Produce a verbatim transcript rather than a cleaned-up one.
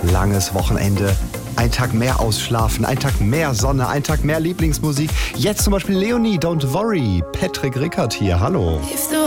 langes Wochenende. Ein Tag mehr ausschlafen, ein Tag mehr Sonne, ein Tag mehr Lieblingsmusik. Jetzt zum Beispiel Leonie, Don't Worry. Patrick Rickert hier, hallo.